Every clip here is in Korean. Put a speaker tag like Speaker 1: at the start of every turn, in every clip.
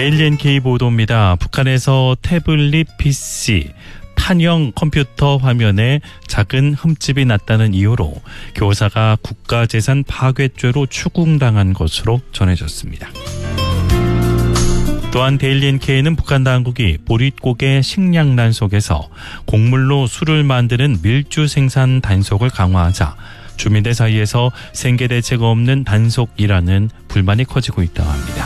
Speaker 1: 데일리 NK 보도입니다. 북한에서 태블릿 PC, 판형 컴퓨터 화면에 작은 흠집이 났다는 이유로 교사가 국가재산 파괴죄로 추궁당한 것으로 전해졌습니다. 또한 데일리 NK는 북한 당국이 보릿고개 식량난 속에서 곡물로 술을 만드는 밀주 생산 단속을 강화하자 주민들 사이에서 생계 대책 없는 단속이라는 불만이 커지고 있다고 합니다.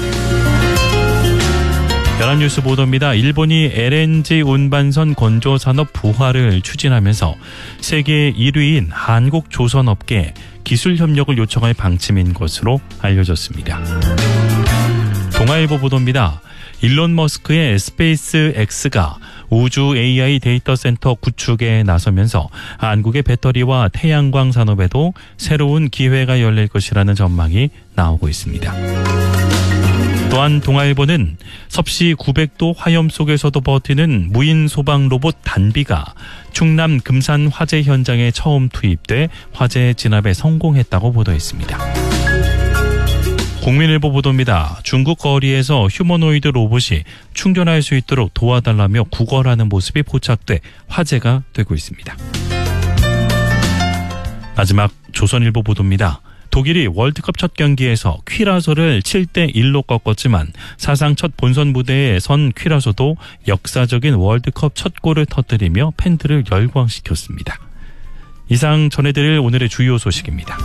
Speaker 1: 연합뉴스 보도입니다. 일본이 LNG 운반선 건조산업 부활을 추진하면서 세계 1위인 한국조선업계에 기술 협력을 요청할 방침인 것으로 알려졌습니다. 동아일보 보도입니다. 일론 머스크의 스페이스 X가 우주 AI 데이터 센터 구축에 나서면서 한국의 배터리와 태양광 산업에도 새로운 기회가 열릴 것이라는 전망이 나오고 있습니다. 또한 동아일보는 섭씨 900도 화염 속에서도 버티는 무인 소방 로봇 단비가 충남 금산 화재 현장에 처음 투입돼 화재 진압에 성공했다고 보도했습니다. 국민일보 보도입니다. 중국 거리에서 휴머노이드 로봇이 충전할 수 있도록 도와달라며 구걸하는 모습이 포착돼 화제가 되고 있습니다. 마지막 조선일보 보도입니다. 독일이 월드컵 첫 경기에서 퀴라소를 7대1로 꺾었지만 사상 첫 본선 무대에 선 퀴라소도 역사적인 월드컵 첫 골을 터뜨리며 팬들을 열광시켰습니다. 이상 전해드릴 오늘의 주요 소식입니다.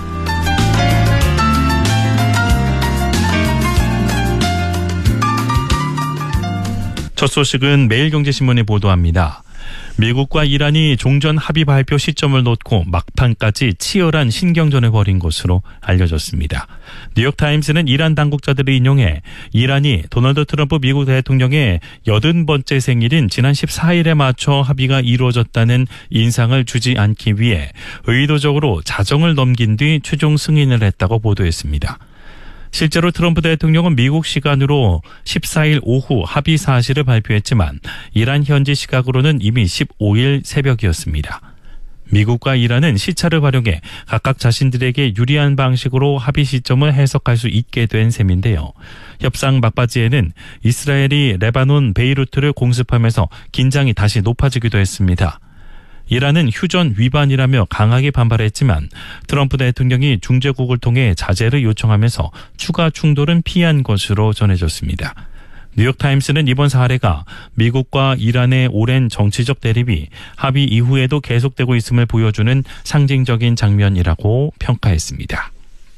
Speaker 1: 첫 소식은 매일경제신문이 보도합니다. 미국과 이란이 종전 합의 발표 시점을 놓고 막판까지 치열한 신경전을 벌인 것으로 알려졌습니다. 뉴욕타임스는 이란 당국자들을 인용해 이란이 도널드 트럼프 미국 대통령의 80번째 생일인 지난 14일에 맞춰 합의가 이루어졌다는 인상을 주지 않기 위해 의도적으로 자정을 넘긴 뒤 최종 승인을 했다고 보도했습니다. 실제로 트럼프 대통령은 미국 시간으로 14일 오후 합의 사실을 발표했지만 이란 현지 시각으로는 이미 15일 새벽이었습니다. 미국과 이란은 시차를 활용해 각각 자신들에게 유리한 방식으로 합의 시점을 해석할 수 있게 된 셈인데요. 협상 막바지에는 이스라엘이 레바논 베이루트를 공습하면서 긴장이 다시 높아지기도 했습니다. 이란은 휴전 위반이라며 강하게 반발했지만 트럼프 대통령이 중재국을 통해 자제를 요청하면서 추가 충돌은 피한 것으로 전해졌습니다. 뉴욕타임스는 이번 사례가 미국과 이란의 오랜 정치적 대립이 합의 이후에도 계속되고 있음을 보여주는 상징적인 장면이라고 평가했습니다.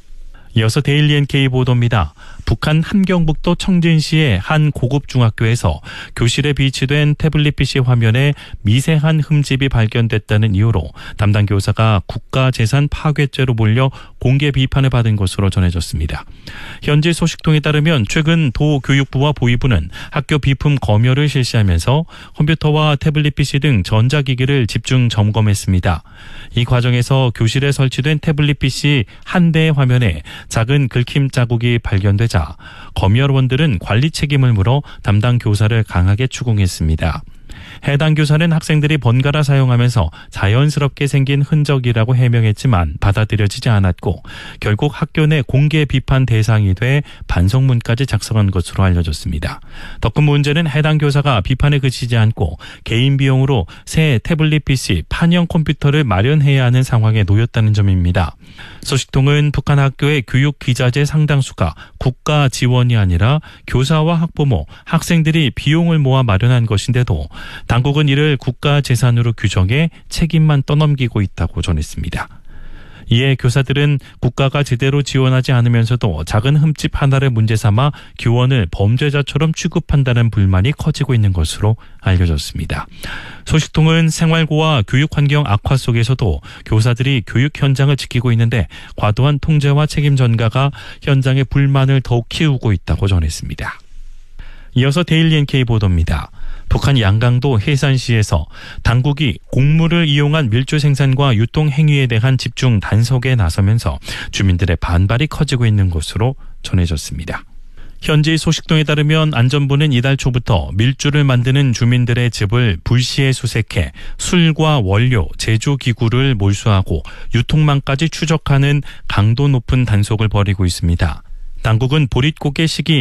Speaker 1: 이어서 데일리 NK 보도입니다. 북한 함경북도 청진시의 한 고급 중학교에서 교실에 비치된 태블릿 PC 화면에 미세한 흠집이 발견됐다는 이유로 담당 교사가 국가재산 파괴죄로 몰려 공개 비판을 받은 것으로 전해졌습니다. 현지 소식통에 따르면 최근 도교육부와 보위부는 학교 비품 검열을 실시하면서 컴퓨터와 태블릿 PC 등 전자기기를 집중 점검했습니다. 이 과정에서 교실에 설치된 태블릿 PC 한 대의 화면에 작은 긁힘 자국이 발견되자 검열원들은 관리 책임을 물어 담당 교사를 강하게 추궁했습니다. 해당 교사는 학생들이 번갈아 사용하면서 자연스럽게 생긴 흔적이라고 해명했지만 받아들여지지 않았고 결국 학교 내 공개 비판 대상이 돼 반성문까지 작성한 것으로 알려졌습니다. 더 큰 문제는 해당 교사가 비판에 그치지 않고 개인 비용으로 새 태블릿 PC 판형 컴퓨터를 마련해야 하는 상황에 놓였다는 점입니다. 소식통은 북한 학교의 교육 기자재 상당수가 국가 지원이 아니라 교사와 학부모, 학생들이 비용을 모아 마련한 것인데도 당국은 이를 국가 재산으로 규정해 책임만 떠넘기고 있다고 전했습니다. 이에 교사들은 국가가 제대로 지원하지 않으면서도 작은 흠집 하나를 문제 삼아 교원을 범죄자처럼 취급한다는 불만이 커지고 있는 것으로 알려졌습니다. 소식통은 생활고와 교육 환경 악화 속에서도 교사들이 교육 현장을 지키고 있는데 과도한 통제와 책임 전가가 현장의 불만을 더욱 키우고 있다고 전했습니다. 이어서 데일리 NK 보도입니다. 북한 양강도 해산시에서 당국이 곡물을 이용한 밀주 생산과 유통 행위에 대한 집중 단속에 나서면서 주민들의 반발이 커지고 있는 것으로 전해졌습니다. 현지 소식통에 따르면 안전부는 이달 초부터 밀주를 만드는 주민들의 집을 불시에 수색해 술과 원료, 제조기구를 몰수하고 유통망까지 추적하는 강도 높은 단속을 벌이고 있습니다. 당국은 보릿고개 시기